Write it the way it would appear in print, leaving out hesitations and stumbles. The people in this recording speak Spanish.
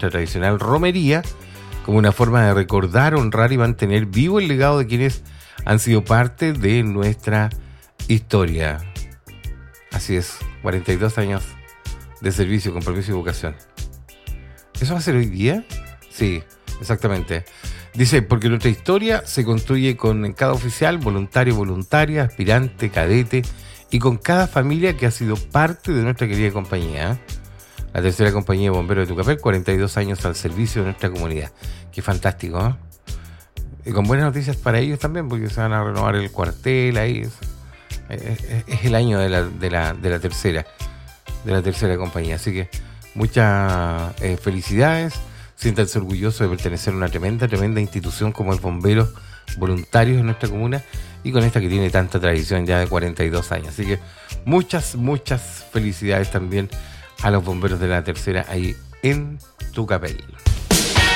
nuestra tradicional romería, como una forma de recordar, honrar y mantener vivo el legado de quienes han sido parte de nuestra historia. Así es, 42 años de servicio, compromiso y vocación. ¿Eso va a ser hoy día? Sí, exactamente. Dice, porque nuestra historia se construye con cada oficial, voluntario, voluntaria, aspirante, cadete y con cada familia que ha sido parte de nuestra querida compañía. La tercera compañía de bomberos de Tucapel, 42 años al servicio de nuestra comunidad. Qué fantástico, ¿eh? Y con buenas noticias para ellos también, porque se van a renovar el cuartel ahí. Es el año de la tercera compañía. Así que muchas felicidades. Siéntanse orgullosos de pertenecer a una tremenda institución como el Bomberos Voluntarios en nuestra comuna y con esta que tiene tanta tradición ya de 42 años. Así que muchas felicidades también a los bomberos de la tercera ahí en Tucapel.